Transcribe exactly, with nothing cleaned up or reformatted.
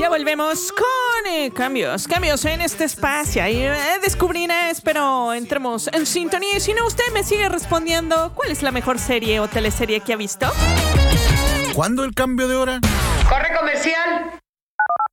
ya volvemos con eh, cambios, cambios en este espacio. Y eh, descubriré, espero entremos en sintonía. Y si no, usted me sigue respondiendo, ¿cuál es la mejor serie o teleserie que ha visto? ¿Cuándo el cambio de hora? ¡Corre comercial!